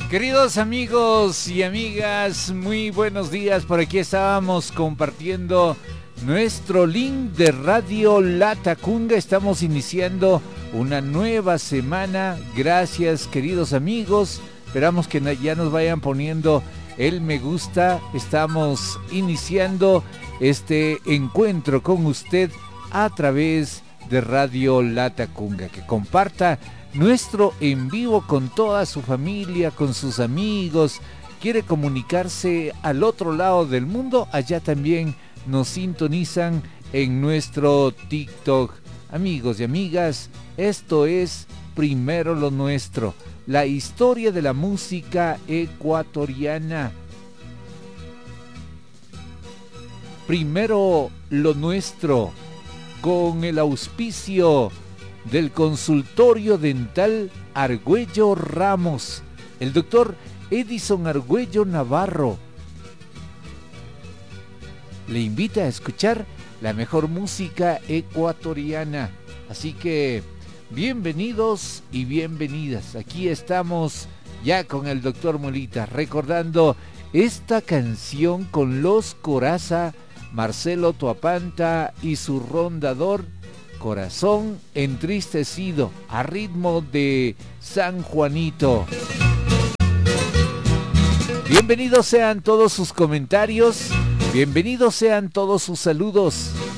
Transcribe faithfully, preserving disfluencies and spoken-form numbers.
Queridos amigos y amigas, muy buenos días. Por aquí estábamos compartiendo nuestro link de Radio Latacunga. Estamos iniciando una nueva semana. Gracias, queridos amigos. Esperamos que ya nos vayan poniendo el me gusta. Estamos iniciando este encuentro con usted a través de Radio Latacunga. Que comparta nuestro en vivo con toda su familia, con sus amigos. Quiere comunicarse al otro lado del mundo, allá también nos sintonizan en nuestro TikTok. Amigos y amigas, esto es Primero lo Nuestro, la historia de la música ecuatoriana. Primero lo Nuestro, con el auspicio del consultorio dental Argüello Ramos, el doctor Edison Argüello Navarro. Le invita a escuchar la mejor música ecuatoriana. Así que bienvenidos y bienvenidas. Aquí estamos ya con el doctor Molita, recordando esta canción con Los Coraza, Marcelo Toapanta y su rondador, Corazón Entristecido, a ritmo de San Juanito. Bienvenidos sean todos sus comentarios, bienvenidos sean todos sus saludos.